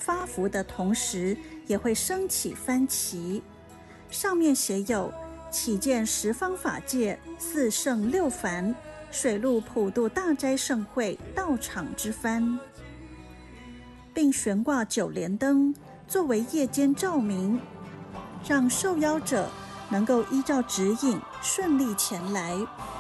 发福的同时，也会升起幡旗，上面写有启建十方法界四圣六凡水陆普渡大斋盛会道场之幡，并悬挂9连灯作为夜间照明，让受邀者能够依照指引顺利前来。